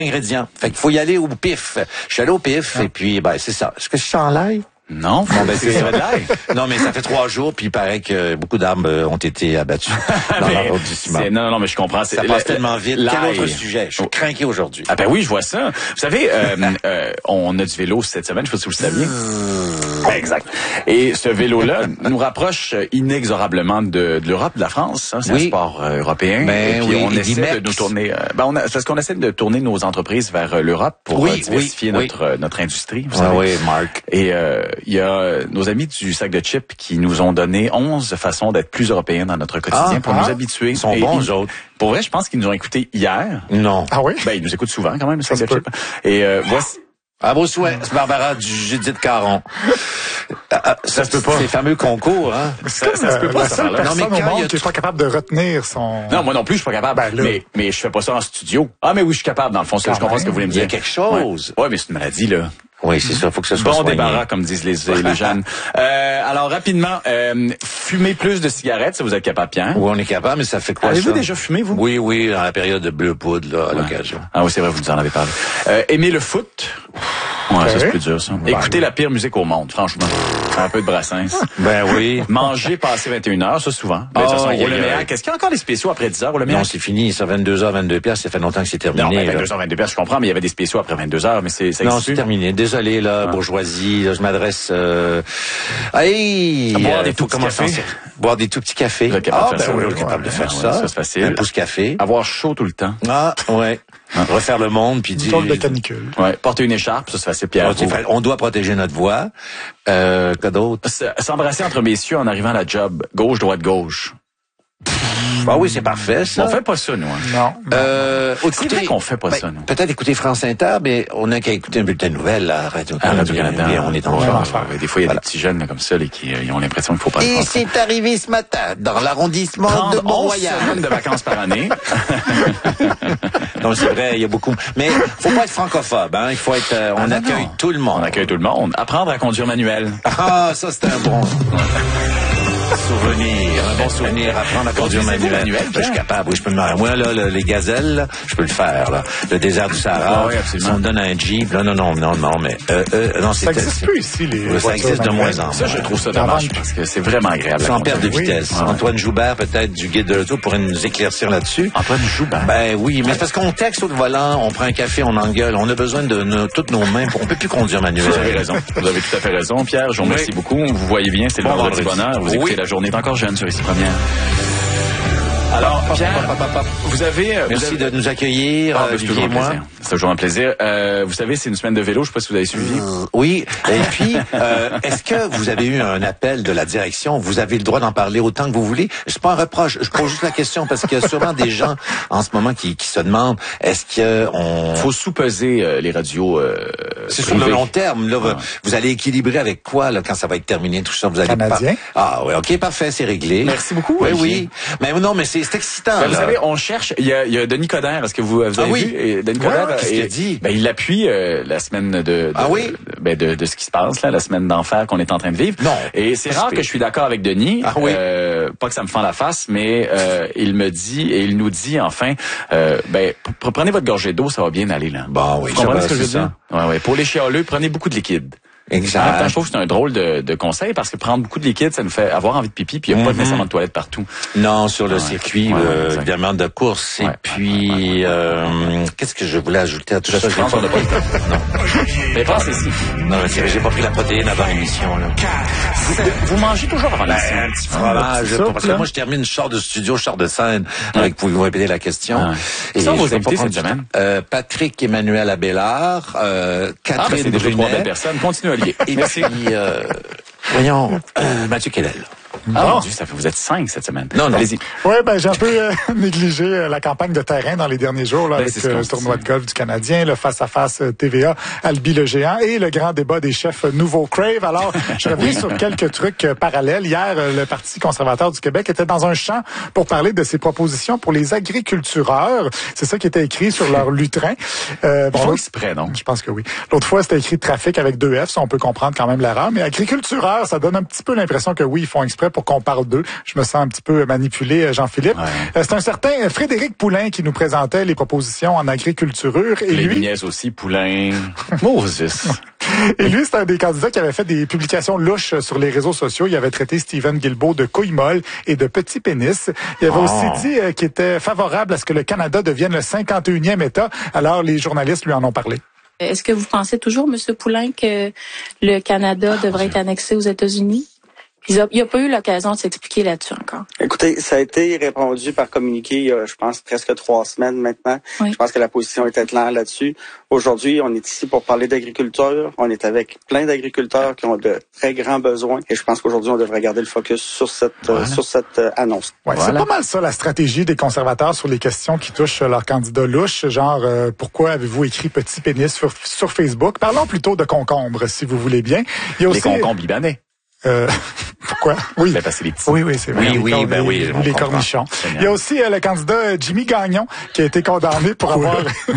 ingrédients. Fait qu'il faut y aller au pif. Je suis allé au pif et puis c'est ça. Est-ce que je suis en live? Non, c'est vrai de l'air. Non, mais ça fait 3 jours, puis il paraît que beaucoup d'arbres ont été abattus dans l'arrondissement. Non, mais je comprends. Ça passe tellement vite. Quel autre sujet? Je suis craqué aujourd'hui. Ah ben oui, je vois ça. Vous savez, on a du vélo cette semaine, je sais pas si vous le saviez. Exact. Et ce vélo-là nous rapproche inexorablement de l'Europe, de la France. Hein, c'est un sport européen. Ben, et puis on essaie de nous tourner... parce qu'on essaie de tourner nos entreprises vers l'Europe pour diversifier notre industrie. Vous savez. Oui, Marc. Et il y a nos amis du sac de chips qui nous ont donné 11 façons d'être plus européens dans notre quotidien pour nous habituer. Ils sont bons, eux autres. Pour vrai, je pense qu'ils nous ont écoutés hier. Non. Ah oui? Ben, ils nous écoutent souvent quand même, le sac de chips. Et voici... À vos souhaits, c'est Barbara du Judith Caron. Ça se peut pas. Ces fameux concours, hein. Ça se peut pas, ça. Non, mais quand il est pas capable de retenir son... Non, moi non plus, je suis pas capable. Mais je fais pas ça en studio. Ah, mais oui, je suis capable, dans le fond. Je comprends ce que vous voulez me dire. Il y a quelque chose. Ouais, mais c'est une maladie, là. Oui, c'est ça. Faut que ça soit bon soigné. Débarras, comme disent les jeunes. Alors, rapidement, fumer plus de cigarettes, si vous êtes capable, Pierre. Oui, on est capable, mais ça fait quoi, Avez-vous déjà fumé, vous? Oui, dans la période de bleu poudre, là, à l'occasion. Ah oui, c'est vrai, vous nous en avez parlé. Aimer le foot. Ouais, ça c'est plus dur, ça. Écouter la pire musique au monde, franchement. Un peu de Brassens. Ben oui. Manger passé 21h, ça souvent. Qu'est-ce qu'il y a encore des spéciaux après 10h au Leméac? Non, c'est fini, ça 22h, 22 piastres, ça fait longtemps que c'est terminé. Non, 22h, 22 piastres, je comprends, mais il y avait des spéciaux après 22h, mais ça non, c'est terminé. Désolé, là, bourgeoisie, là, je m'adresse, boire des tout petits cafés. Boire des tout petits cafés. Vous êtes capable de faire ça? Oui, on est capable de faire ça. Ça, c'est facile. Un pouce café. Avoir chaud tout le temps. Ah, ouais. Refaire le monde, puis dire... de canicule. Ouais. Porter une écharpe, ça, c'est facile, Pierre. On doit protéger notre voix. Quoi d'autre? S'embrasser entre messieurs en arrivant à la job. Gauche, droite, gauche. Ah oui, c'est parfait, ça. On fait pas ça, nous. Hein. Non. C'est vrai qu'on fait pas ça, nous. Peut-être écouter France Inter, mais on n'a qu'à écouter un bulletin de nouvelles à Radio-Canada. On est en enfer. Des fois, il y a des petits jeunes là, comme ça qui ont l'impression qu'il faut pas... Et c'est arrivé ce matin, dans l'arrondissement de Mont-Royal. 11 semaines de vacances par année. Non, c'est vrai, il y a beaucoup... Mais faut pas être francophobe, hein. Il faut être... on accueille tout le monde. On accueille tout le monde. Apprendre à conduire manuel. Ah, ça, c'est un bon... souvenir, un bon souvenir, apprendre à conduire manuel. Je suis capable, oui, je peux me marier. Moi, là, les gazelles, là, je peux le faire, là. Le désert du Sahara. Oui, absolument. Si on me donne un Jeep, là, non, mais, non, c'est... Ça existe plus ici, les... Ça existe de moins en moins. Ça, je trouve ça dommage, parce que c'est vraiment agréable. Sans perte de vitesse. Oui. Antoine Joubert, peut-être, du Guide de l'auto, pourrait nous éclaircir là-dessus. Antoine Joubert? Ben oui, mais c'est parce qu'on texte au volant, on prend un café, on engueule, on a besoin de toutes nos mains, on peut plus conduire manuel. Vous avez raison. Vous avez tout à fait raison, Pierre. Je vous remercie beaucoup. Vous voyez bien, c'est le vendredi bonheur. Vous écoutez La Journée est encore jeune sur Ici Première. Alors, Pierre, vous avez... Merci de nous accueillir, Olivier et moi. C'est toujours un plaisir. Vous savez, c'est une semaine de vélo, je ne sais pas si vous avez suivi. Oui, et puis, est-ce que vous avez eu un appel de la direction? Vous avez le droit d'en parler autant que vous voulez. C'est pas un reproche, je pose juste la question, parce qu'il y a sûrement des gens en ce moment qui se demandent, est-ce que on... Faut sous-peser les radios c'est sur le long terme, là, vous allez équilibrer avec quoi, là, quand ça va être terminé, tout ça? Vous allez Canadien. Ah oui, ok, parfait, c'est réglé. Merci beaucoup. Oui. Mais non, mais c'est excitant. Ben, vous savez, on cherche. Il y a Denis Coderre. Est-ce que vous avez vu? Et Denis Coderre, qu'est-ce qu'il a dit? Ben, il appuie la semaine de ce qui se passe là, la semaine d'enfer qu'on est en train de vivre. Non. Et c'est rare que je suis d'accord avec Denis. Ah oui. Pas que ça me fend la face, mais il me dit et il nous dit enfin, prenez votre gorgée d'eau, ça va bien aller là. Bon, oui. Vous comprenez ce que je veux dire? Ouais. Pour les chialeux, prenez beaucoup de liquide. Exact. Je trouve que c'est un drôle de conseil parce que prendre beaucoup de liquide, ça nous fait avoir envie de pipi, puis il n'y a pas nécessairement de toilette partout. Non, sur le circuit, évidemment, de course. Et puis, qu'est-ce que je voulais ajouter à tout ça? Non. Mais pensez-y. Non, mais c'est vrai, j'ai pas pris la protéine avant l'émission, là. Vous mangez toujours avant l'émission? Un petit fromage. Parce que moi, je termine, je sors de studio, je sors de scène. Pouvez-vous répéter la question? Et ça, vos invités cette semaine? Patrick Emmanuel Abélard, Catherine Brunet. Personne. Continue, Olivier. Et puis, voyons, Mathieu Kellel. Mon Dieu, vous êtes 5 cette semaine. Non. Allez-y. Oui, j'ai un peu négligé la campagne de terrain dans les derniers jours là, avec le tournoi de golf du Canadien, le face-à-face TVA, Albi le géant et le grand débat des chefs Nouveau Crave. Alors, je reviens sur quelques trucs parallèles. Hier, le Parti conservateur du Québec était dans un champ pour parler de ses propositions pour les agricultureurs. C'est ça qui était écrit sur leur lutrin. Ils font exprès, non? Je pense que oui. L'autre fois, c'était écrit trafic avec 2 F, ça on peut comprendre quand même l'erreur. Mais agricultureurs, ça donne un petit peu l'impression que oui, ils font exprès exprès pour qu'on parle d'eux. Je me sens un petit peu manipulé, Jean-Philippe. Ouais. C'est un certain Frédéric Poulain qui nous présentait les propositions en agriculture. Et les lui... niaises aussi, Poulain. Moses. Et lui, c'est un des candidats qui avait fait des publications louches sur les réseaux sociaux. Il avait traité Stephen Guilbeault de couille molle et de petit pénis. Il avait aussi dit qu'il était favorable à ce que le Canada devienne le 51e État. Alors, les journalistes lui en ont parlé. Est-ce que vous pensez toujours, M. Poulain, que le Canada devrait être annexé aux États-Unis? Il n'y a pas eu l'occasion de s'expliquer là-dessus encore. Écoutez, ça a été répondu par communiqué il y a, je pense, presque 3 semaines maintenant. Oui. Je pense que la position était claire là-dessus. Aujourd'hui, on est ici pour parler d'agriculture. On est avec plein d'agriculteurs qui ont de très grands besoins. Et je pense qu'aujourd'hui, on devrait garder le focus sur cette annonce. Ouais, c'est pas mal ça, la stratégie des conservateurs sur les questions qui touchent leurs candidats louches. Genre, pourquoi avez-vous écrit petit pénis sur Facebook? Parlons plutôt de concombres, si vous voulez bien. Il y a aussi... Les concombres libanais. Pourquoi? Oui. Ben, c'est les petits. Oui, c'est vrai. Oui, les cornichons. Il y a aussi le candidat Jimmy Gagnon qui a été condamné pour avoir...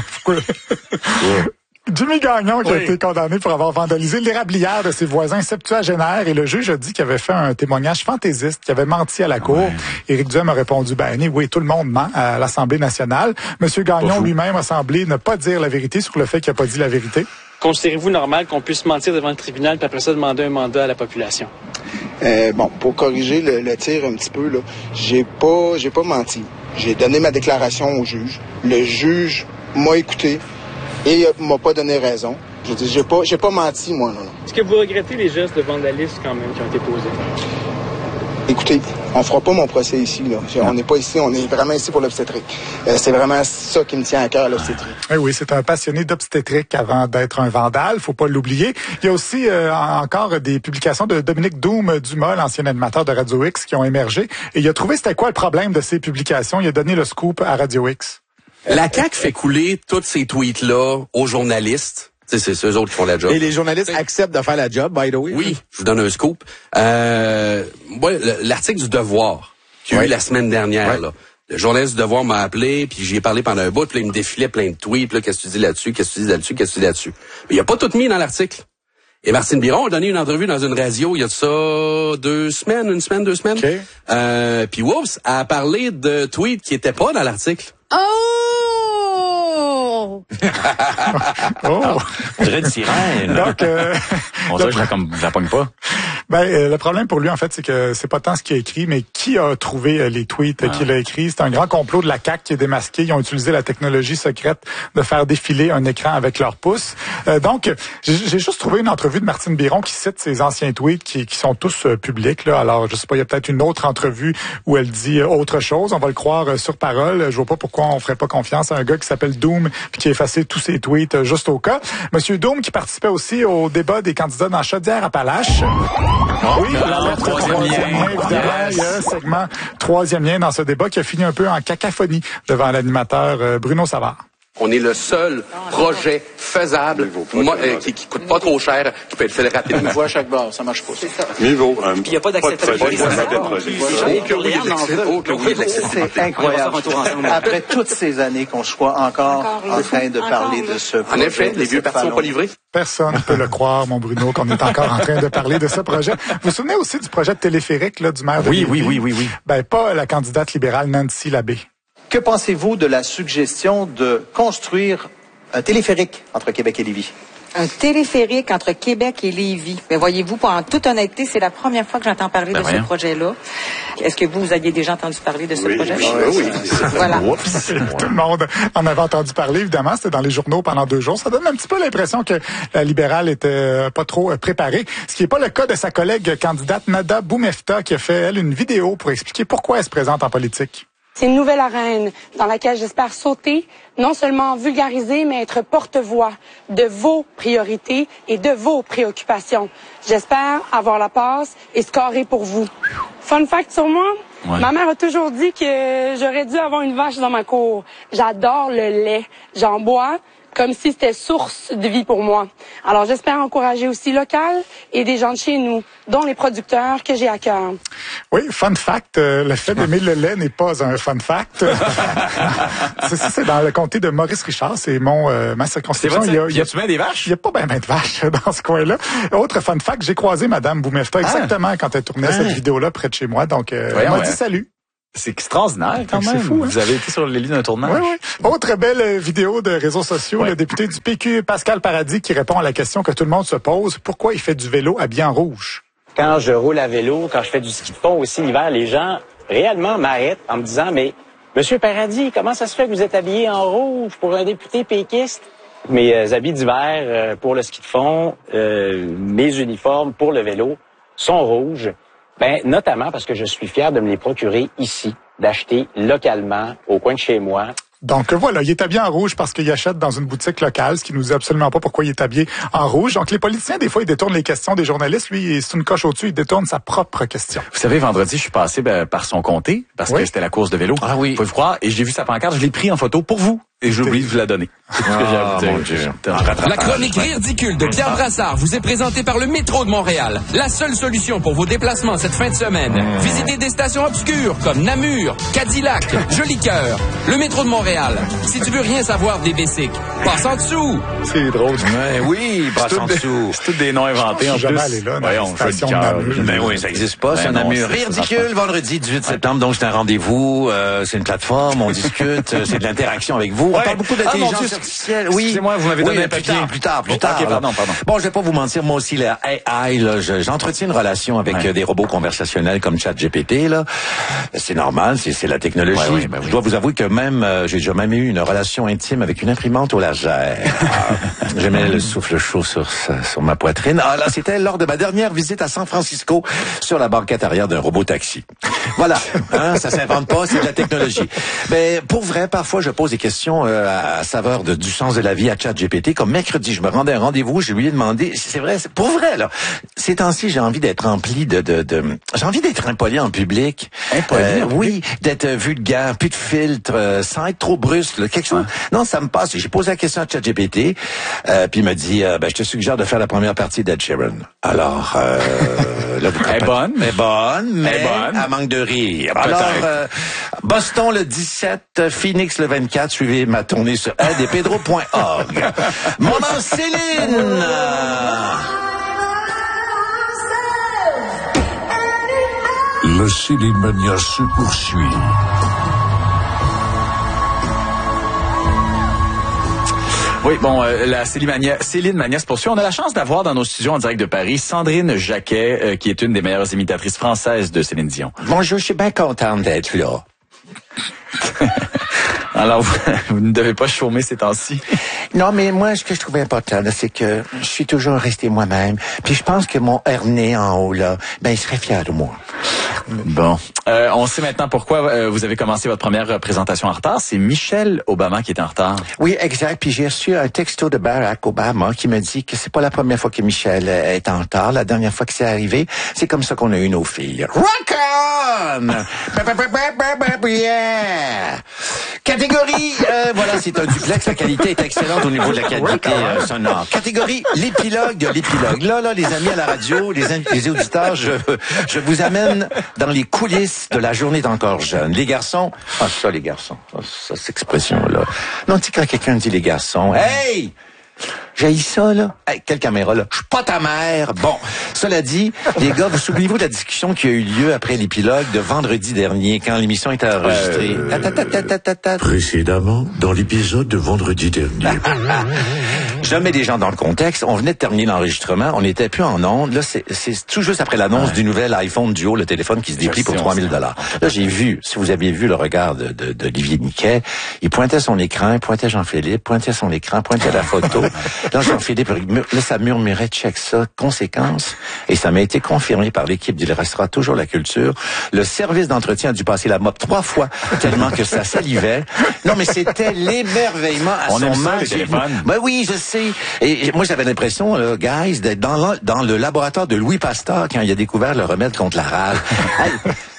Jimmy Gagnon qui a été condamné pour avoir vandalisé l'érablière de ses voisins septuagénaires et le juge a dit qu'il avait fait un témoignage fantaisiste, qu'il avait menti à la cour. Éric Duhem a répondu, oui, tout le monde ment à l'Assemblée nationale. Monsieur Gagnon lui-même a semblé ne pas dire la vérité sur le fait qu'il n'a pas dit la vérité. Considérez-vous normal qu'on puisse mentir devant le tribunal puis après ça demander un mandat à la population? Pour corriger le tir un petit peu, là, j'ai pas menti. J'ai donné ma déclaration au juge. Le juge m'a écouté et m'a pas donné raison. Je veux dire, j'ai pas menti, moi, non. Est-ce que vous regrettez les gestes de vandalisme quand même qui ont été posés? Écoutez, on fera pas mon procès ici, là. On n'est pas ici, on est vraiment ici pour l'obstétrique. C'est vraiment ça qui me tient à cœur, l'obstétrique. Oui, c'est un passionné d'obstétrique avant d'être un vandale, faut pas l'oublier. Il y a aussi encore des publications de Dominique Doom-Dumas, l'ancien animateur de Radio X, qui ont émergé. Et il a trouvé c'était quoi le problème de ces publications. Il a donné le scoop à Radio X. La CAQ fait couler tous ces tweets-là aux journalistes. C'est eux autres qui font la job. Et les journalistes acceptent de faire la job, by the way. Oui, je vous donne un scoop. L'article du Devoir qu'il y a eu la semaine dernière, là. Le journaliste du Devoir m'a appelé, puis j'y ai parlé pendant un bout, puis là, il me défilait plein de tweets, là, qu'est-ce que tu dis là-dessus, qu'est-ce que tu dis là-dessus, qu'est-ce que tu dis là-dessus. Mais il a pas tout mis dans l'article. Et Martine Biron a donné une entrevue dans une radio il y a de ça 2 semaines. Okay. Puis oups, elle a parlé de tweets qui étaient pas dans l'article. On dirait une sirène. Donc, on dirait que je la pogne pas. Le problème pour lui, en fait, c'est que c'est pas tant ce qu'il a écrit, mais qui a trouvé les tweets qu'il a écrits. C'est un grand complot de la CAQ qui est démasqué. Ils ont utilisé la technologie secrète de faire défiler un écran avec leur pouce. Donc, j'ai juste trouvé une entrevue de Martine Biron qui cite ses anciens tweets qui sont tous publics, là. Alors, je sais pas, il y a peut-être une autre entrevue où elle dit autre chose. On va le croire sur parole. Je vois pas pourquoi on ferait pas confiance à un gars qui s'appelle Doom puis qui a effacé tous ses tweets juste au cas. Monsieur Doom qui participait aussi au débat des candidats dans Chaudière-Appalaches. Oui, le troisième lien, évidemment. Il y a un segment troisième lien dans ce débat qui a fini un peu en cacophonie devant l'animateur Bruno Savard. On est le seul projet faisable, qui coûte pas trop cher, qui peut être fait rapidement. Une voix à chaque barre, ça marche pas. C'est ça. Puis il n'y a pas d'acceptabilité. C'est incroyable. Après toutes ces années qu'on soit encore en train de parler de ce projet. En effet, les vieux partis sont pas livrés. Personne ne peut le croire, mon Bruno, qu'on est encore en train de parler de ce projet. Vous vous souvenez aussi du projet de téléphérique là, du maire de Lévis? Oui. Pas la candidate libérale Nancy Labbé. Que pensez-vous de la suggestion de construire un téléphérique entre Québec et Lévis? Un téléphérique entre Québec et Lévis. Mais voyez-vous, en toute honnêteté, c'est la première fois que j'entends parler de ce projet-là. Est-ce que vous aviez déjà entendu parler de ce projet? Oui. Voilà. Tout le monde en avait entendu parler, évidemment. C'était dans les journaux pendant 2 jours. Ça donne un petit peu l'impression que la libérale était pas trop préparée. Ce qui n'est pas le cas de sa collègue candidate Nada Boumefta qui a fait, elle, une vidéo pour expliquer pourquoi elle se présente en politique. C'est une nouvelle arène dans laquelle j'espère sauter, non seulement vulgariser, mais être porte-voix de vos priorités et de vos préoccupations. J'espère avoir la passe et scorer pour vous. Fun fact sur moi, ma mère a toujours dit que j'aurais dû avoir une vache dans ma cour. J'adore le lait. J'en bois, comme si c'était source de vie pour moi. Alors, j'espère encourager aussi local et des gens de chez nous, dont les producteurs que j'ai à cœur. Oui, fun fact, le fait d'aimer le lait n'est pas un fun fact. c'est dans le comté de Maurice-Richard, c'est ma circonscription. Y a-tu bien des vaches? Il n'y a pas bien de vaches dans ce coin-là. Autre fun fact, j'ai croisé Madame Boumefta exactement quand elle tournait cette vidéo-là près de chez moi, donc elle m'a dit salut. C'est extraordinaire quand même. C'est fou, hein? Vous avez été sur les lignes d'un tournage. Oui. Autre belle vidéo de réseaux sociaux, le député du PQ, Pascal Paradis, qui répond à la question que tout le monde se pose. Pourquoi il fait du vélo habillé en rouge? Quand je roule à vélo, quand je fais du ski de fond aussi l'hiver, les gens réellement m'arrêtent en me disant, mais Monsieur Paradis, comment ça se fait que vous êtes habillé en rouge pour un député péquiste? Mes habits d'hiver pour le ski de fond, mes uniformes pour le vélo sont rouges. Ben, notamment parce que je suis fier de me les procurer ici, d'acheter localement, au coin de chez moi. Donc voilà, il est habillé en rouge parce qu'il achète dans une boutique locale, ce qui nous dit absolument pas pourquoi il est habillé en rouge. Donc les politiciens, des fois, ils détournent les questions des journalistes. Lui, c'est une coche au-dessus, il détourne sa propre question. Vous savez, vendredi, je suis passé par son comté parce que c'était la course de vélo. Ah oui. Faut le croire. Et j'ai vu sa pancarte, je l'ai pris en photo pour vous. Et j'ai oublié de vous la donner. C'est tout ce que j'ai à vous dire. La chronique ridicule de Pierre Brassard vous est présentée par le métro de Montréal. La seule solution pour vos déplacements cette fin de semaine. Visitez des stations obscures comme Namur, Cadillac, Jolicoeur. Le métro de Montréal. Si tu veux rien savoir des bicycles, passe en dessous. C'est drôle. Oui, passe en dessous. C'est tous des noms inventés en plus. Jamais allé là, dans la station de Namur. Ben oui, ça n'existe pas, c'est un Namur. Ridicule, vendredi 18 septembre, donc c'est un rendez-vous, c'est une plateforme, on discute, c'est de l'interaction avec vous. On parle beaucoup d'intelligence artificielle. Oui. Excusez-moi, vous m'avez donné un papier. Plus tard. Okay, pardon. Bon, je vais pas vous mentir, moi aussi, la AI, là, j'entretiens une relation avec des robots conversationnels comme ChatGPT, là. C'est normal, c'est la technologie. Je dois vous avouer que même, j'ai déjà même eu une relation intime avec une imprimante au laser. J'aimais le souffle chaud sur ma poitrine. Ah, là, c'était lors de ma dernière visite à San Francisco sur la banquette arrière d'un robot taxi. Voilà. Hein, ça s'invente pas, c'est de la technologie. Mais pour vrai, parfois, je pose des questions à saveur du sens de la vie à ChatGPT. Comme mercredi, je me rendais à un rendez-vous, je lui ai demandé, c'est vrai, c'est pour vrai, là. Ces temps-ci, j'ai envie d'être rempli j'ai envie d'être impoli en public. Oui, d'être vulgaire, plus de filtre, sans être trop brusque, là, quelque chose. Non, ça me passe. J'ai posé la question à ChatGPT, puis il m'a dit, je te suggère de faire la première partie d'Ed Sheeran. Alors, là, vous Elle est bonne, mais elle manque de rire. Alors, Boston le 17, Phoenix le 24, suivez ma tournée sur edepedro.org. Mon nom, Céline! Le Céline Mania se poursuit. Oui, bon, la Céline Mania se poursuit. On a la chance d'avoir dans nos studios en direct de Paris Sandrine Jacquet, qui est une des meilleures imitatrices françaises de Céline Dion. Bonjour, je suis bien contente d'être là. Alors, vous ne devez pas chômer ces temps-ci. Non, mais moi, ce que je trouvais important, là, c'est que je suis toujours resté moi-même. Puis je pense que mon herné en haut, là, il serait fier de moi. Bon. On sait maintenant pourquoi vous avez commencé votre première présentation en retard. C'est Michelle Obama qui est en retard. Oui, exact. Puis j'ai reçu un texto de Barack Obama qui me dit que c'est pas la première fois que Michelle est en retard. La dernière fois que c'est arrivé, c'est comme ça qu'on a eu nos filles. Rock on! Yeah! Catégorie, voilà, c'est un duplex. La qualité est excellente au niveau de la qualité sonore. Catégorie, l'épilogue de l'épilogue. Là, les amis à la radio, les auditeurs, je vous amène dans les coulisses de la journée d'encore jeune. Les garçons, les garçons, ça, cette expression-là. Non, tu sais, quand quelqu'un dit les garçons, hey! J'haïs ça, là. Hey, quelle caméra, là? Je suis pas ta mère. Bon, cela dit, les gars, vous souvenez-vous de la discussion qui a eu lieu après l'épilogue de vendredi dernier, quand l'émission était enregistrée? Précédemment, dans l'épisode de vendredi dernier. Je mets des gens dans le contexte. On venait de terminer l'enregistrement. On n'était plus en ondes. Là, c'est tout juste après l'annonce du nouvel iPhone Duo, le téléphone qui se déplie pour 3 000 $. Là, j'ai vu, si vous aviez vu le regard d'Olivier Niquet, il pointait son écran, il pointait Jean-Philippe, pointait son écran, pointait la photo. Là, Jean-Philippe, là, ça murmurait, check ça, conséquence. Et ça m'a été confirmé par l'équipe du Restera toujours la culture. Le service d'entretien a dû passer la mop 3 fois, tellement que ça salivait. Non, mais c'était l'émerveillement à son maximum. Ben oui, je sais. Et moi, j'avais l'impression, guys, d'être dans le laboratoire de Louis Pasteur quand il a découvert le remède contre la rage. Hey,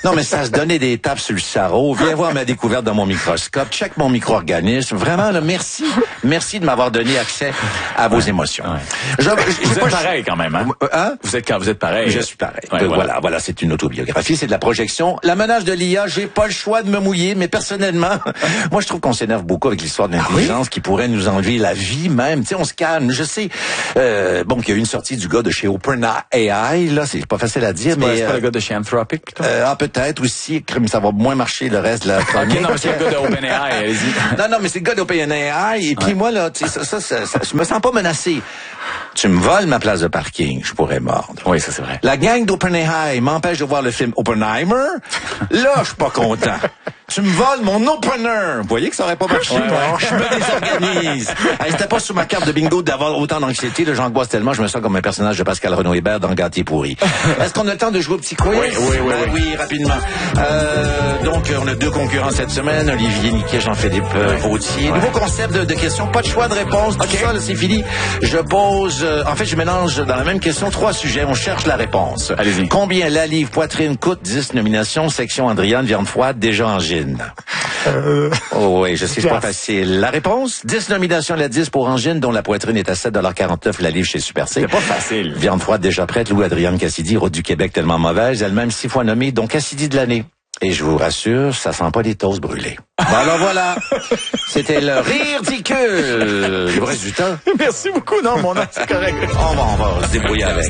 Non, mais ça se donnait des tapes sur le sarrau. Viens voir ma découverte dans mon microscope. Check mon micro-organisme. Vraiment, là, merci. Merci de m'avoir donné accès à vos émotions. Ouais. Vous êtes pareil quand même, hein? Vous êtes pareil. Je suis pareil. Ouais, voilà, c'est une autobiographie, c'est de la projection. La menace de l'IA, j'ai pas le choix de me mouiller, mais personnellement, moi, je trouve qu'on s'énerve beaucoup avec l'histoire de l'intelligence qui pourrait nous enlever la vie même. Tu sais, on se calme. Je sais, bon, qu'il y a eu une sortie du gars de chez OpenAI, là, c'est pas facile à dire, mais... C'est pas le gars de chez Anthropic, plutôt? Peut-être aussi, ça va moins marcher le reste de la chronique. OK, non, mais c'est le gars de OpenAI, allez-y. Non, mais c'est le gars d'OpenAI, et puis moi, là, tu sais, ça, je me sens pas menacé. Tu me voles ma place de parking, je pourrais mordre. Oui, ça c'est vrai. La gang d'OpenAI m'empêche de voir le film Oppenheimer. Là, je suis pas content. Tu me voles mon opener. Vous voyez que ça aurait pas marché. Je me désorganise. C'était pas sur ma carte de bingo d'avoir autant d'anxiété. J'angoisse tellement, je me sens comme un personnage de Pascal Renaud-Hébert dans Gâté pourri. Est-ce qu'on a le temps de jouer au petit quiz? Oui, rapidement. Donc, on a 2 concurrents cette semaine. Olivier Niquet, Jean-Philippe Vautier. Nouveau concept de questions, pas de choix de réponse. Tout ça, là, c'est fini. Je pose... en fait, je mélange dans la même question 3 sujets. On cherche la réponse. Allez-y. Combien la livre poitrine coûte? 10 nominations. Section Andriane, viande froide, déjà en gîte. Oh oui, je sais, c'est pas facile. La réponse, 10 nominations à la 10 pour Angine, dont la poitrine est à 7,49 la livre chez Super C. C'est pas facile. Viande froide déjà prête, Louis-Adrienne Cassidy, Route du Québec tellement mauvaise, elle-même 6 fois nommée, donc Cassidy de l'année. Et je vous rassure, ça sent pas les toasts brûlés. Alors voilà, c'était le rire ridicule. Il vous reste du temps. Merci beaucoup, non, mon nom, c'est correct. On va se débrouiller avec.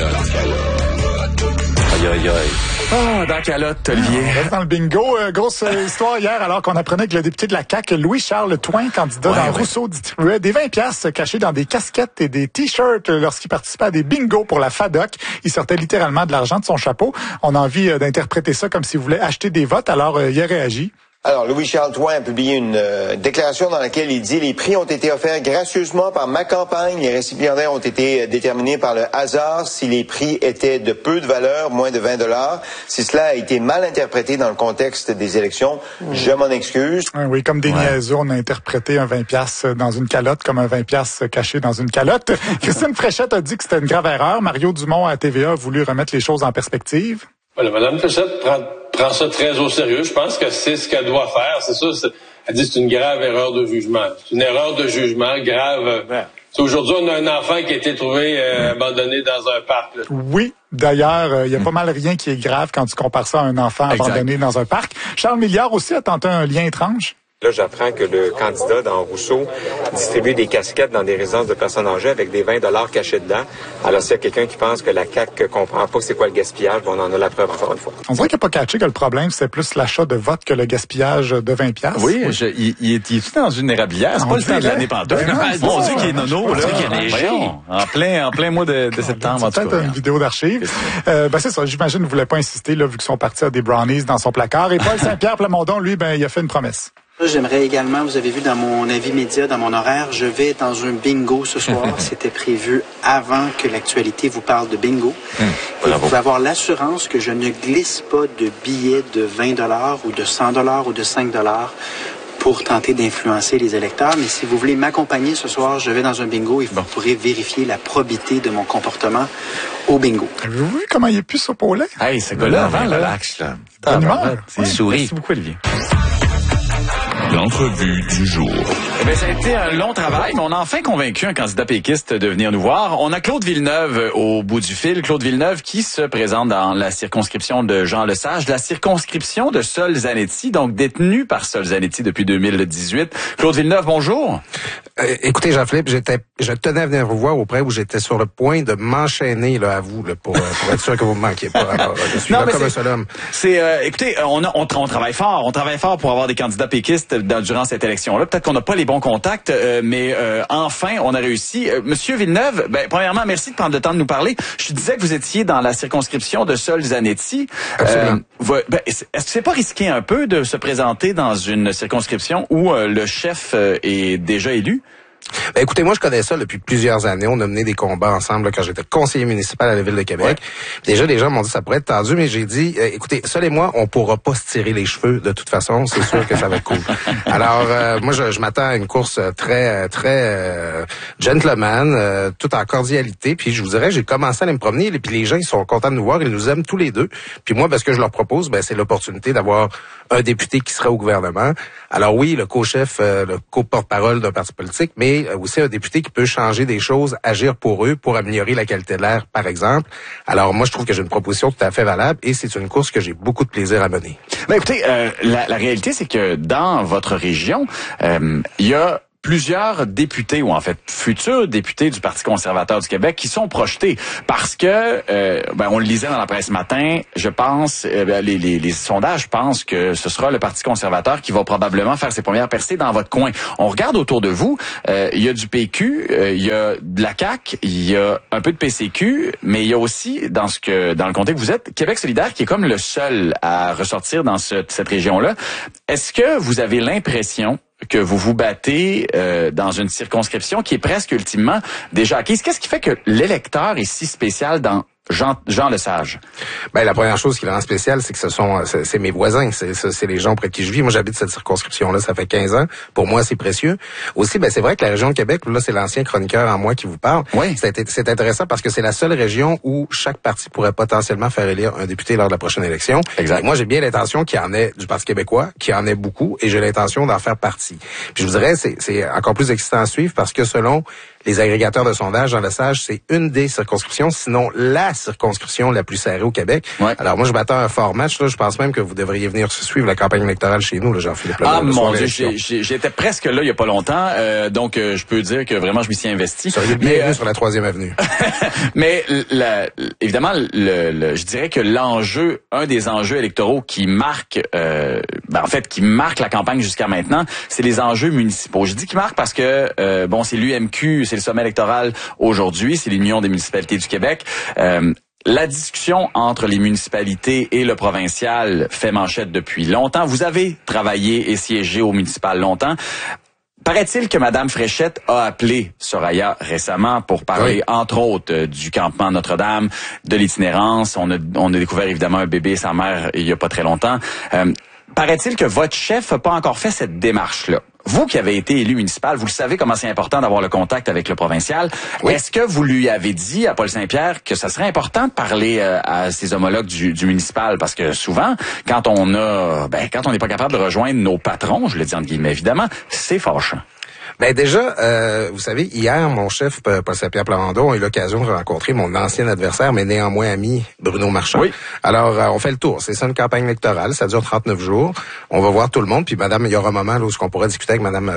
Aïe. Dans calotte, Olivier. On reste dans le bingo. Grosse histoire hier, alors qu'on apprenait que le député de la CAQ, Louis-Charles Touin, candidat dans Rousseau, distribuait des 20 piastres cachés dans des casquettes et des t-shirts lorsqu'il participait à des bingos pour la FADOC. Il sortait littéralement de l'argent de son chapeau. On a envie d'interpréter ça comme s'il voulait acheter des votes, alors il a réagi. Alors, Louis-Charles Touin a publié une déclaration dans laquelle il dit « Les prix ont été offerts gracieusement par ma campagne. Les récipiendaires ont été déterminés par le hasard. Si les prix étaient de peu de valeur, moins de 20 $, si cela a été mal interprété dans le contexte des élections, je m'en excuse. » Oui, comme des niaiseux, on a interprété un 20 piastres dans une calotte comme un 20 piastres caché dans une calotte. Christine Fréchette a dit que c'était une grave erreur. Mario Dumont à TVA a voulu remettre les choses en perspective. Voilà, Mme Fréchette prend ça très au sérieux. Je pense que c'est ce qu'elle doit faire. C'est ça. Elle dit que c'est une grave erreur de jugement. C'est une erreur de jugement grave. Aujourd'hui, on a un enfant qui a été trouvé abandonné dans un parc. Là. Oui. D'ailleurs, il y a pas mal rien qui est grave quand tu compares ça à un enfant abandonné dans un parc. Charles Milliard aussi a tenté un lien étrange. Là, j'apprends que le candidat dans Rousseau distribue des casquettes dans des résidences de personnes âgées avec des 20 $ cachés dedans. Alors, s'il y a quelqu'un qui pense que la CAQ comprend pas c'est quoi le gaspillage, on en a la preuve encore une fois. On dirait qu'il n'a pas catché que le problème, c'est plus l'achat de votes que le gaspillage de 20 piastres. Oui, il est dans une érablière. C'est pas le temps de l'année pantoute. Mon Dieu, qu'il est nono, là. En plein mois de septembre, en tout cas. C'est peut-être une vidéo d'archives. C'est ça, j'imagine, ne voulait pas insister, là, vu qu'ils sont partis à des brownies dans son placard. Et Paul Saint-Pierre Plamondon, lui, il a fait une promesse. J'aimerais également, vous avez vu dans mon avis média, dans mon horaire, je vais dans un bingo ce soir. C'était prévu avant que l'actualité vous parle de bingo. Et vous pouvez avoir l'assurance que je ne glisse pas de billets de 20 $ ou de 100 $ ou de 5 $ pour tenter d'influencer les électeurs. Mais si vous voulez m'accompagner ce soir, je vais dans un bingo et vous pourrez vérifier la probité de mon comportement au bingo. Avez-vous vu comment il est plus au paulet? Hey, ce gars-là, relax, là. Bonne humeur. C'est souris. Merci beaucoup, Olivier. L'entrevue du jour. Eh bien, ça a été un long travail, mais on a enfin convaincu un candidat péquiste de venir nous voir. On a Claude Villeneuve au bout du fil. Claude Villeneuve qui se présente dans la circonscription de Jean Lesage, la circonscription de Sol Zanetti, donc détenu par Sol Zanetti depuis 2018. Claude Villeneuve, bonjour. Écoutez, Jean-Philippe, je tenais à venir vous voir auprès où j'étais sur le point de m'enchaîner là à vous là, pour être sûr que vous me manquiez pas. Alors, je suis là comme un seul homme. Écoutez, on travaille fort. On travaille fort pour avoir des candidats péquistes durant cette élection-là. Peut-être qu'on n'a pas les bons contacts, mais enfin, on a réussi. Monsieur Villeneuve, premièrement, merci de prendre le temps de nous parler. Je disais que vous étiez dans la circonscription de Sol Zanetti. Est-ce que c'est pas risqué un peu de se présenter dans une circonscription où le chef est déjà élu? Ben, écoutez, moi, je connais ça depuis plusieurs années. On a mené des combats ensemble là, quand j'étais conseiller municipal à la Ville de Québec. Ouais. Déjà, les gens m'ont dit ça pourrait être tendu, mais j'ai dit, écoutez, Sol et moi, on pourra pas se tirer les cheveux de toute façon. C'est sûr que ça va être cool. Alors, moi, je m'attends à une course très gentleman, tout en cordialité. Puis je vous dirais, j'ai commencé à aller me promener, et puis les gens, ils sont contents de nous voir, ils nous aiment tous les deux. Puis moi, ben, ce que je leur propose, ben, c'est l'opportunité d'avoir un député qui sera au gouvernement. Alors oui, le co-chef, le co-porte-parole d'un parti politique, mais aussi un député qui peut changer des choses, agir pour eux, pour améliorer la qualité de l'air, par exemple. Alors moi, je trouve que j'ai une proposition tout à fait valable et c'est une course que j'ai beaucoup de plaisir à mener. Ben écoutez, la réalité, c'est que dans votre région, il y a plusieurs députés, ou en fait futurs députés du Parti conservateur du Québec qui sont projetés parce que, on le lisait dans la presse ce matin, je pense, les sondages pensent que ce sera le Parti conservateur qui va probablement faire ses premières percées dans votre coin. On regarde autour de vous, il y a du PQ, il y a de la CAQ, il y a un peu de PCQ, mais il y a aussi, dans le comté que vous êtes, Québec solidaire qui est comme le seul à ressortir dans cette région-là. Est-ce que vous avez l'impression que vous vous battez dans une circonscription qui est presque ultimement déjà acquise? Qu'est-ce qui fait que l'électeur est si spécial dans Jean Lesage? Ben, la première chose qui le rend spécial, c'est que c'est mes voisins. C'est les gens auprès de qui je vis. Moi, j'habite cette circonscription-là, ça fait 15 ans. Pour moi, c'est précieux. Aussi, ben, c'est vrai que la région de Québec, là, c'est l'ancien chroniqueur en moi qui vous parle. Oui. C'est intéressant parce que c'est la seule région où chaque parti pourrait potentiellement faire élire un député lors de la prochaine élection. Exact. Et moi, j'ai bien l'intention qu'il y en ait du Parti québécois, qu'il y en ait beaucoup, et j'ai l'intention d'en faire partie. Puis je vous dirais, c'est encore plus excitant à suivre parce que selon les agrégateurs de sondage, Jean Lesage, c'est une des circonscriptions, sinon la circonscription la plus serrée au Québec. Ouais. Alors moi, je m'attends à un fort match. Là, je pense même que vous devriez venir suivre la campagne électorale chez nous, là, Jean-Philippe. Ah mon Dieu, j'étais presque là il y a pas longtemps, donc je peux dire que vraiment je m'y suis investi. Mais sur la 3e avenue. Mais évidemment, je dirais que un des enjeux électoraux qui marque, qui marque la campagne jusqu'à maintenant, c'est les enjeux municipaux. Je dis qui marque parce que c'est l'UMQ, c'est le sommet électoral aujourd'hui, c'est l'Union des municipalités du Québec. La discussion entre les municipalités et le provincial fait manchette depuis longtemps. Vous avez travaillé et siégé au municipal longtemps. Paraît-il que Mme Fréchette a appelé Soraya récemment pour parler, entre autres, du campement Notre-Dame, de l'itinérance. On a découvert évidemment un bébé et sa mère il y a pas très longtemps. Paraît-il que votre chef n'a pas encore fait cette démarche-là. Vous qui avez été élu municipal, vous le savez comment c'est important d'avoir le contact avec le provincial. Oui. Est-ce que vous lui avez dit à Paul Saint-Pierre que ça serait important de parler à ses homologues du municipal? Parce que souvent, quand on n'est pas capable de rejoindre nos patrons, je le dis entre guillemets évidemment, c'est fâchant. Ben déjà, vous savez, hier, mon chef, Paul Saint-Pierre Plamondon, a eu l'occasion de rencontrer mon ancien adversaire, mais néanmoins ami, Bruno Marchand. Oui. Alors, on fait le tour. C'est ça une campagne électorale. Ça dure 39 jours. On va voir tout le monde. Puis, madame, il y aura un moment là, où on pourra discuter avec madame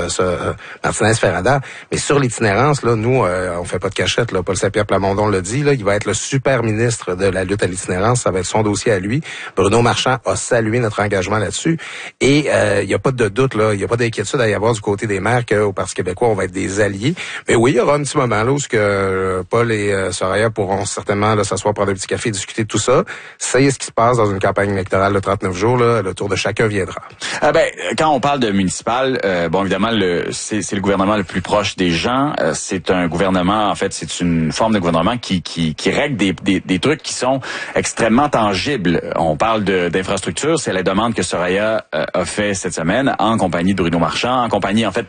Martinez-Ferrada. Mais sur l'itinérance, là, nous, on fait pas de cachette. Là. Paul Saint-Pierre Plamondon l'a dit. Là, il va être le super ministre de la lutte à l'itinérance. Ça va être son dossier à lui. Bruno Marchand a salué notre engagement là-dessus. Et il n'y a pas de doute, là. Il n'y a pas d'inquiétude à y avoir du côté des maires qu'au Parti québécois, on va être des alliés. Mais oui, il y aura un petit moment là où Paul et Soraya pourront certainement là, s'asseoir, prendre un petit café, discuter de tout ça. C'est ce qui se passe dans une campagne électorale de 39 jours. Là, le tour de chacun viendra. Quand on parle de municipal, évidemment, c'est le gouvernement le plus proche des gens. C'est un gouvernement, en fait, c'est une forme de gouvernement qui règle des trucs qui sont extrêmement tangibles. On parle d'infrastructure. C'est la demande que Soraya a fait cette semaine en compagnie de Bruno Marchand, en compagnie, en fait,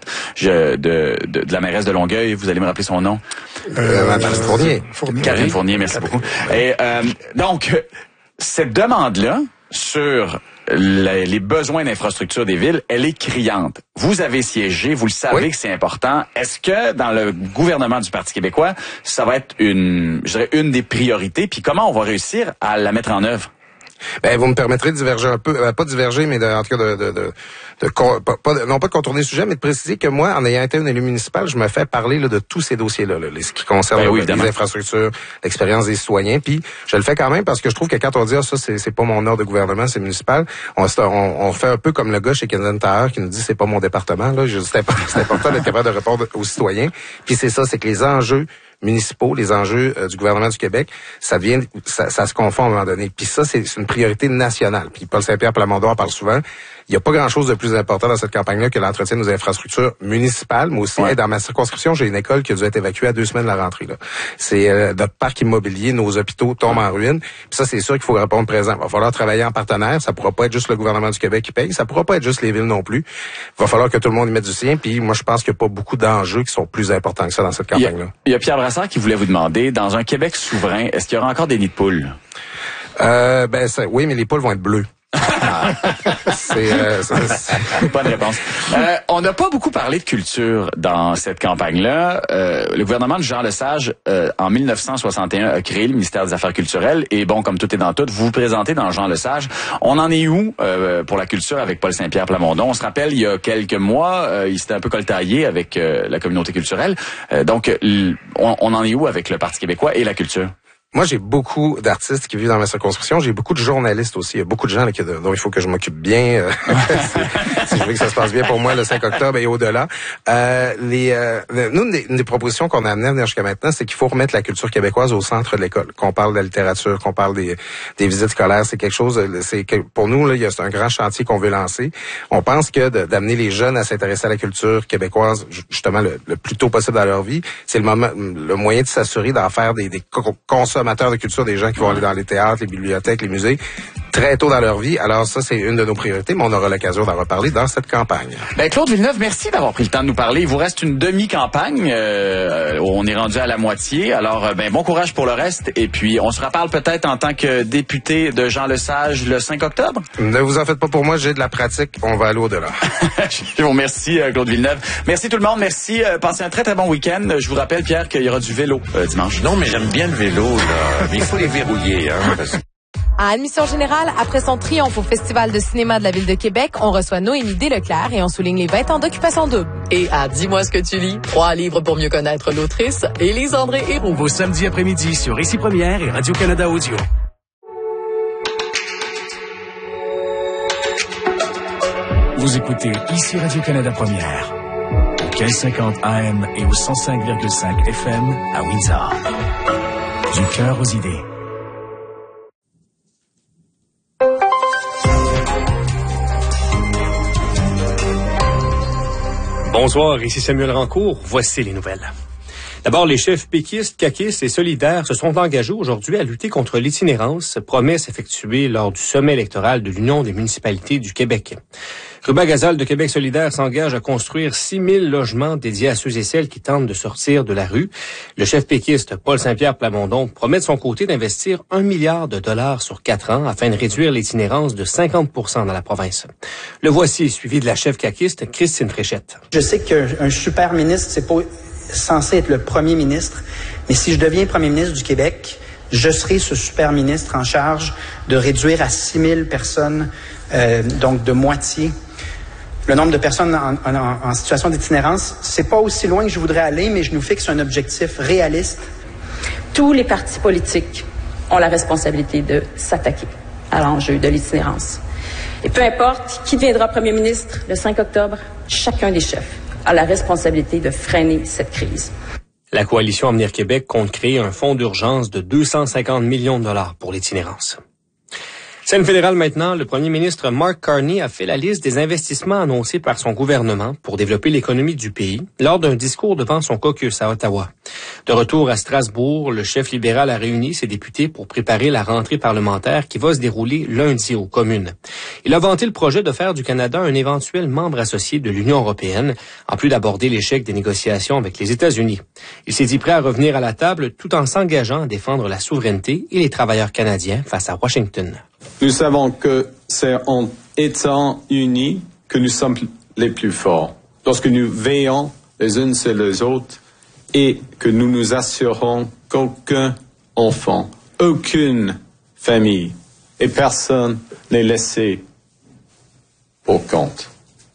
de la mairesse de Longueuil. Vous allez me rappeler son nom? Fournier. Karine Fournier, merci beaucoup. Et donc, cette demande-là sur les besoins d'infrastructure des villes, elle est criante. Vous avez siégé, vous le savez que c'est important. Est-ce que dans le gouvernement du Parti québécois, ça va être une des priorités? Puis comment on va réussir à la mettre en œuvre? Ben, vous me permettrez de diverger un peu, pas diverger, mais en tout cas non pas de contourner le sujet, mais de préciser que moi, en ayant été un élu municipal, je me fais parler là, de tous ces dossiers-là, ce qui concerne les infrastructures, l'expérience des citoyens. Puis je le fais quand même parce que je trouve que quand on dit ça, c'est pas mon ordre de gouvernement, c'est municipal. On fait un peu comme le gars chez Kensington Tower qui nous dit c'est pas mon département. Là, c'est important d'être capable de répondre aux citoyens. Puis c'est ça, c'est que les enjeux municipaux, les enjeux du gouvernement du Québec, ça se confond à un moment donné. Puis ça, c'est une priorité nationale. Puis Paul Saint-Pierre Plamondon en parle souvent. Il n'y a pas grand-chose de plus important dans cette campagne-là que l'entretien de nos infrastructures municipales, mais aussi, dans ma circonscription, j'ai une école qui a dû être évacuée à 2 semaines de la rentrée, là. C'est notre parc immobilier, nos hôpitaux tombent en ruine. Puis ça, c'est sûr qu'il faut répondre présent. Il va falloir travailler en partenaire. Ça pourra pas être juste le gouvernement du Québec qui paye. Ça pourra pas être juste les villes non plus. Il va falloir que tout le monde y mette du sien. Puis moi, je pense qu'il n'y a pas beaucoup d'enjeux qui sont plus importants que ça dans cette campagne-là. Il y a Pierre Brassard qui voulait vous demander, dans un Québec souverain, est-ce qu'il y aura encore des nids de poules? Oui, mais les poules vont être bleues. C'est pas de réponse. On n'a pas beaucoup parlé de culture dans cette campagne-là. Le gouvernement de Jean Lesage, en 1961, a créé le ministère des Affaires culturelles. Et bon, comme tout est dans tout, vous vous présentez dans Jean Lesage. On en est où pour la culture avec Paul Saint-Pierre Plamondon? On se rappelle, il y a quelques mois, il s'était un peu coltaillé avec la communauté culturelle. Donc, on en est où avec le Parti québécois et la culture? Moi, j'ai beaucoup d'artistes qui vivent dans ma circonscription. J'ai beaucoup de journalistes aussi. Il y a beaucoup de gens là, dont il faut que je m'occupe bien. Si je veux que ça se passe bien pour moi le 5 octobre et au-delà. Nous, une des propositions qu'on a amenées à venir jusqu'à maintenant, c'est qu'il faut remettre la culture québécoise au centre de l'école. Qu'on parle de la littérature, qu'on parle des visites scolaires, c'est quelque chose. Pour nous, là, c'est un grand chantier qu'on veut lancer. On pense que d'amener les jeunes à s'intéresser à la culture québécoise, justement le plus tôt possible dans leur vie, c'est le moyen de s'assurer d'en faire des consommateurs de culture, des gens qui vont aller dans les théâtres, les bibliothèques, les musées, très tôt dans leur vie. Alors ça, c'est une de nos priorités, mais on aura l'occasion d'en reparler dans cette campagne. Claude Villeneuve, merci d'avoir pris le temps de nous parler. Il vous reste une demi-campagne. On est rendu à la moitié. Alors, bon courage pour le reste. Et puis, on se reparle peut-être en tant que député de Jean Lesage le 5 octobre. Ne vous en faites pas pour moi, j'ai de la pratique. On va aller au-delà. Je vous remercie, Claude Villeneuve. Merci tout le monde. Merci. Passez un très, très bon week-end. Je vous rappelle, Pierre, qu'il y aura du vélo dimanche. Non, mais j'aime bien le vélo, là. Mais il faut les verrouiller, À Admission Générale, après son triomphe au Festival de cinéma de la Ville de Québec, on reçoit Noémie Desleclerc et on souligne les 20 ans d'Occupation double. Et à Dis-moi ce que tu lis, 3 livres pour mieux connaître l'autrice, Élise-André Héroux. Vos samedis après-midi sur Ici Première et Radio-Canada Audio. Vous écoutez Ici Radio-Canada Première, au 1550 AM et au 105,5 FM à Windsor. Du cœur aux idées. Bonsoir, ici Samuel Rancourt. Voici les nouvelles. D'abord, les chefs péquistes, caquistes et solidaires se sont engagés aujourd'hui à lutter contre l'itinérance, promesse effectuée lors du sommet électoral de l'Union des municipalités du Québec. Ruba Gazal de Québec solidaire s'engage à construire 6 000 logements dédiés à ceux et celles qui tentent de sortir de la rue. Le chef péquiste Paul Saint-Pierre Plamondon promet de son côté d'investir $1 milliard sur 4 ans afin de réduire l'itinérance de 50% dans la province. Le voici, suivi de la chef caquiste Christine Fréchette. Je sais qu'un super ministre, c'est pas censé être le premier ministre, mais si je deviens premier ministre du Québec, je serai ce super ministre en charge de réduire à 6 000 personnes, donc de moitié, le nombre de personnes en situation d'itinérance. C'est pas aussi loin que je voudrais aller, mais je nous fixe un objectif réaliste. Tous les partis politiques ont la responsabilité de s'attaquer à l'enjeu de l'itinérance. Et peu importe qui deviendra premier ministre le 5 octobre, chacun des chefs a la responsabilité de freiner cette crise. La Coalition Avenir Québec compte créer un fonds d'urgence de 250 millions de dollars pour l'itinérance. Scène fédérale maintenant, le premier ministre Mark Carney a fait la liste des investissements annoncés par son gouvernement pour développer l'économie du pays lors d'un discours devant son caucus à Ottawa. De retour à Strasbourg, le chef libéral a réuni ses députés pour préparer la rentrée parlementaire qui va se dérouler lundi aux communes. Il a vanté le projet de faire du Canada un éventuel membre associé de l'Union européenne, en plus d'aborder l'échec des négociations avec les États-Unis. Il s'est dit prêt à revenir à la table tout en s'engageant à défendre la souveraineté et les travailleurs canadiens face à Washington. Nous savons que c'est en étant unis que nous sommes les plus forts. Lorsque nous veillons les uns sur les autres et que nous nous assurons qu'aucun enfant, aucune famille et personne n'est laissé pour compte.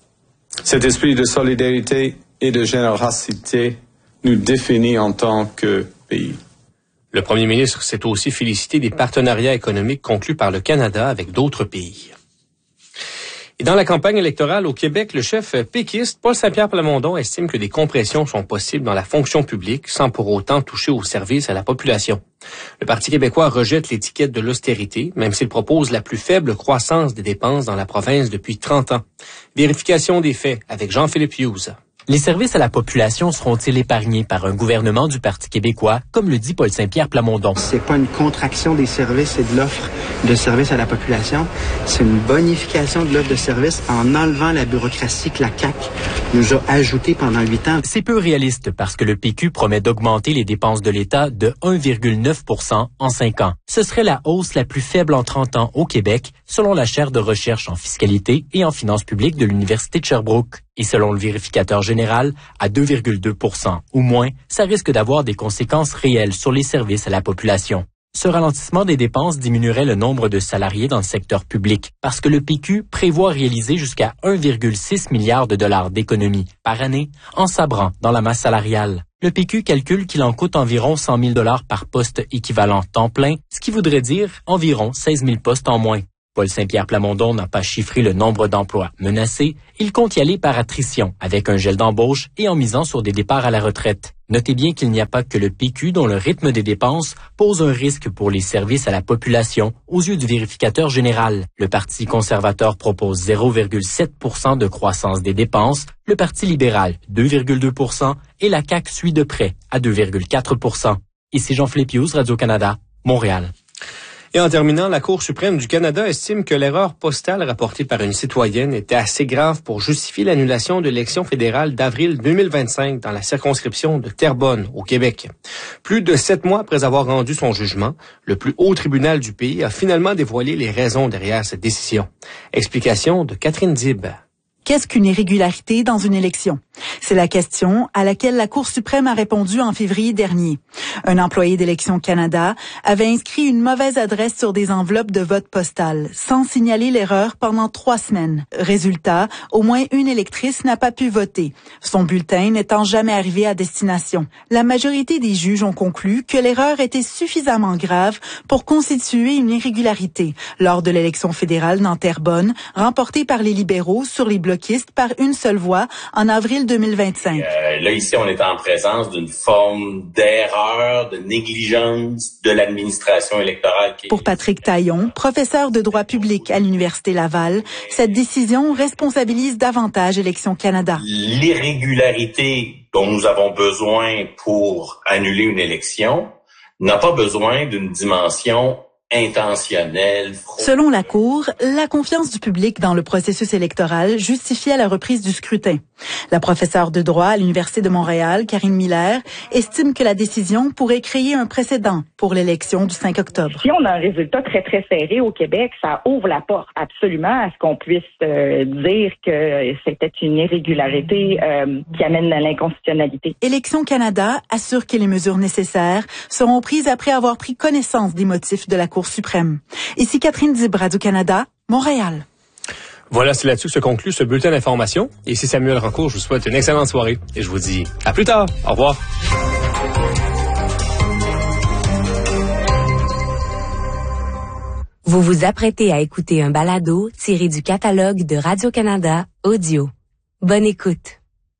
Cet esprit de solidarité et de générosité nous définit en tant que pays. Le premier ministre s'est aussi félicité des partenariats économiques conclus par le Canada avec d'autres pays. Et dans la campagne électorale au Québec, le chef péquiste Paul Saint-Pierre Plamondon estime que des compressions sont possibles dans la fonction publique sans pour autant toucher aux services à la population. Le Parti québécois rejette l'étiquette de l'austérité, même s'il propose la plus faible croissance des dépenses dans la province depuis 30 ans. Vérification des faits avec Jean-Philippe Hughes. Les services à la population seront-ils épargnés par un gouvernement du Parti québécois, comme le dit Paul Saint-Pierre Plamondon? C'est pas une contraction des services et de l'offre de services à la population. C'est une bonification de l'offre de services en enlevant la bureaucratie que la CAQ nous a ajoutée pendant 8 ans. C'est peu réaliste parce que le PQ promet d'augmenter les dépenses de l'État de 1,9% en 5 ans. Ce serait la hausse la plus faible en 30 ans au Québec, selon la chaire de recherche en fiscalité et en finances publiques de l'Université de Sherbrooke. Et selon le vérificateur général, à 2,2% ou moins, ça risque d'avoir des conséquences réelles sur les services à la population. Ce ralentissement des dépenses diminuerait le nombre de salariés dans le secteur public parce que le PQ prévoit réaliser jusqu'à 1,6 milliard de dollars d'économies par année en sabrant dans la masse salariale. Le PQ calcule qu'il en coûte environ 100 000 dollars par poste équivalent temps plein, ce qui voudrait dire environ 16 000 postes en moins. Paul Saint-Pierre Plamondon n'a pas chiffré le nombre d'emplois menacés. Il compte y aller par attrition, avec un gel d'embauche et en misant sur des départs à la retraite. Notez bien qu'il n'y a pas que le PQ dont le rythme des dépenses pose un risque pour les services à la population aux yeux du vérificateur général. Le Parti conservateur propose 0,7% de croissance des dépenses, le Parti libéral 2,2% et la CAQ suit de près à 2,4%. Ici Jean-Philippe Hughes, Radio-Canada, Montréal. Et en terminant, la Cour suprême du Canada estime que l'erreur postale rapportée par une citoyenne était assez grave pour justifier l'annulation de l'élection fédérale d'avril 2025 dans la circonscription de Terrebonne, au Québec. Plus de 7 mois après avoir rendu son jugement, le plus haut tribunal du pays a finalement dévoilé les raisons derrière cette décision. Explication de Catherine Dib. Qu'est-ce qu'une irrégularité dans une élection? C'est la question à laquelle la Cour suprême a répondu en février dernier. Un employé d'Élections Canada avait inscrit une mauvaise adresse sur des enveloppes de vote postal, sans signaler l'erreur pendant 3 semaines. Résultat, au moins une électrice n'a pas pu voter, son bulletin n'étant jamais arrivé à destination. La majorité des juges ont conclu que l'erreur était suffisamment grave pour constituer une irrégularité lors de l'élection fédérale dans Terrebonne, remportée par les libéraux sur les bloquistes par une seule voix en avril 2025. Là, ici, on est en présence d'une forme d'erreur, de négligence de l'administration électorale. Pour Patrick Taillon, professeur de droit public à l'Université Laval, cette décision responsabilise davantage Élections Canada. L'irrégularité dont nous avons besoin pour annuler une élection n'a pas besoin d'une dimension intentionnel. Selon la Cour, la confiance du public dans le processus électoral justifiait la reprise du scrutin. La professeure de droit à l'Université de Montréal, Karine Miller, estime que la décision pourrait créer un précédent pour l'élection du 5 octobre. Si on a un résultat très, très serré au Québec, ça ouvre la porte absolument à ce qu'on puisse dire que c'était une irrégularité qui amène à l'inconstitutionnalité. Élections Canada assure que les mesures nécessaires seront prises après avoir pris connaissance des motifs de la Cour suprême. Ici Catherine Dib, Radio-Canada, Montréal. Voilà, c'est là-dessus que se conclut ce bulletin d'information. Et ici Samuel Rancourt, je vous souhaite une excellente soirée et je vous dis à plus tard. Au revoir. Vous vous apprêtez à écouter un balado tiré du catalogue de Radio-Canada Audio. Bonne écoute.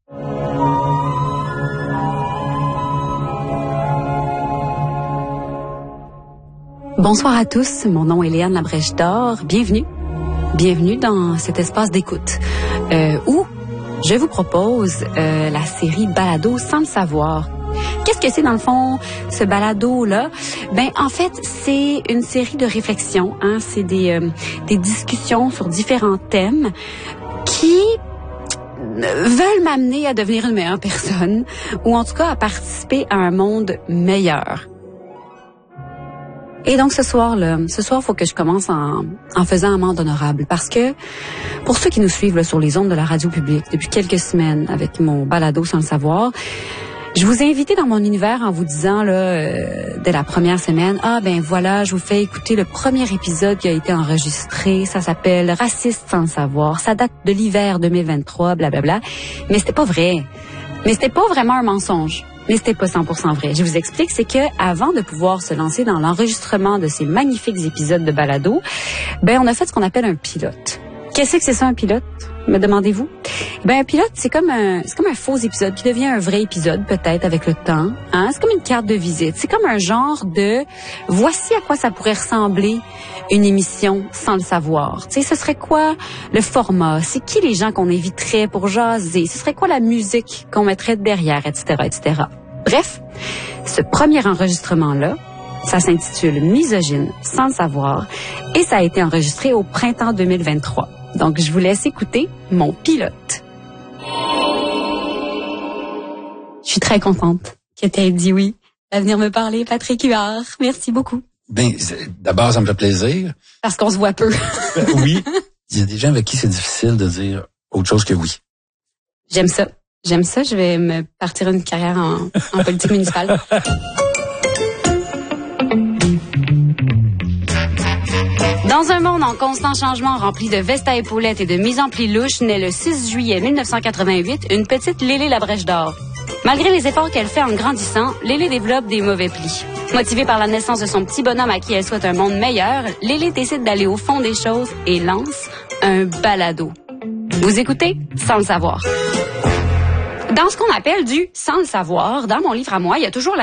Bonsoir à tous, mon nom est Léane Labrèche-Dor. Bienvenue dans cet espace d'écoute où je vous propose la série Balado sans le savoir. Qu'est-ce que c'est dans le fond, ce balado-là? En fait, c'est une série de réflexions, c'est des discussions sur différents thèmes qui veulent m'amener à devenir une meilleure personne ou en tout cas à participer à un monde meilleur. Et donc ce soir, faut que je commence en faisant amende honorable parce que pour ceux qui nous suivent sur les ondes de la radio publique depuis quelques semaines avec mon balado sans le savoir, je vous ai invité dans mon univers en vous disant dès la première semaine, je vous fais écouter le premier épisode qui a été enregistré, ça s'appelle Raciste sans le savoir, ça date de l'hiver 2023, blablabla. Mais c'était pas vrai. Mais c'était pas vraiment un mensonge. Mais c'était pas 100% vrai. Je vous explique, c'est que avant de pouvoir se lancer dans l'enregistrement de ces magnifiques épisodes de balado, on a fait ce qu'on appelle un pilote. Qu'est-ce que c'est ça, un pilote, me demandez-vous? Ben, un pilote, c'est comme un faux épisode qui devient un vrai épisode, peut-être, avec le temps. Hein? C'est comme une carte de visite. C'est comme un genre de voici à quoi ça pourrait ressembler une émission sans le savoir. Tu sais, ce serait quoi le format? C'est qui les gens qu'on inviterait pour jaser? Ce serait quoi la musique qu'on mettrait derrière, etc., etc. Bref, ce premier enregistrement-là, ça s'intitule Misogyne sans le savoir et ça a été enregistré au printemps 2023. Donc, je vous laisse écouter mon pilote. Je suis très contente que tu aies dit oui à venir me parler, Patrick Huard. Merci beaucoup. Ben, d'abord, ça me fait plaisir. Parce qu'on se voit peu. Oui. Il y a des gens avec qui c'est difficile de dire autre chose que oui. J'aime ça. Je vais me partir une carrière en politique municipale. Dans un monde en constant changement rempli de vestes à épaulettes et de mise en pli louche, naît le 6 juillet 1988 une petite Lélé la Brèche d'Or. Malgré les efforts qu'elle fait en grandissant, Lélé développe des mauvais plis. Motivée par la naissance de son petit bonhomme à qui elle souhaite un monde meilleur, Lélé décide d'aller au fond des choses et lance un balado. Vous écoutez sans le savoir. Dans ce qu'on appelle du sans le savoir, dans mon livre à moi, il y a toujours